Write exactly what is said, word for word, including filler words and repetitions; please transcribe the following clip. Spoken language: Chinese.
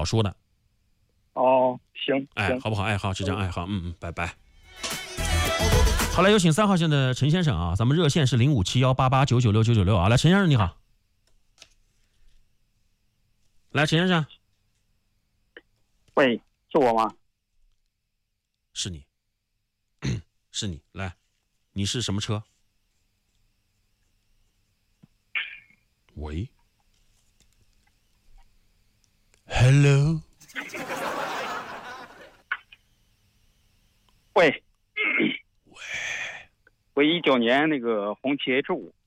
好说的。 哦，行， 哎， 行好不好？爱好是这样爱好，嗯嗯，拜拜。好了，有请三号线的陈先生啊，咱们热线是零五七幺八八九九六九九六啊。来，陈先生你好。来，陈先生。 喂，是我吗？ 是你，是你。来，你是什么车？喂 ，Hello。 喂，喂，我一九年那个红旗 H 五。